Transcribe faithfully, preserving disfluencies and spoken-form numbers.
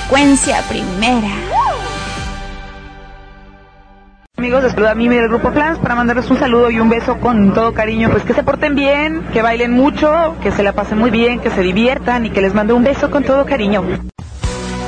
frecuencia primera. Amigos, les saluda a Mimi del Grupo Flans para mandarles un saludo y un beso con todo cariño. Pues que se porten bien, que bailen mucho, que se la pasen muy bien, que se diviertan y que les mande un beso con todo cariño.